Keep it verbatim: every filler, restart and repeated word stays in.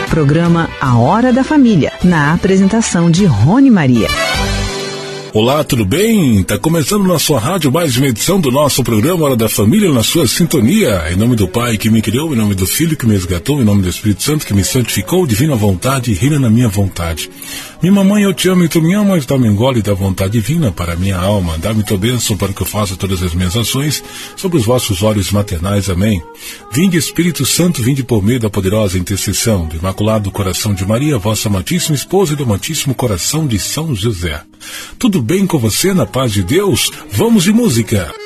Programa A Hora da Família, na apresentação de Rony Maria. Olá, tudo bem? Tá começando na sua rádio mais uma edição do nosso programa Hora da Família, na sua sintonia. Em nome do Pai que me criou, em nome do Filho que me resgatou, em nome do Espírito Santo que me santificou, divina vontade, reina na minha vontade. Minha mamãe, eu te amo e tu me amas, dá-me um gole da vontade divina para a minha alma, dá-me tua bênção para que eu faça todas as minhas ações sobre os vossos olhos maternais, amém. Vinde Espírito Santo, vinde por meio da poderosa intercessão do Imaculado Coração de Maria, vossa amantíssima esposa e do amantíssimo coração de São José. Tudo bem com você, na paz de Deus? Vamos de música!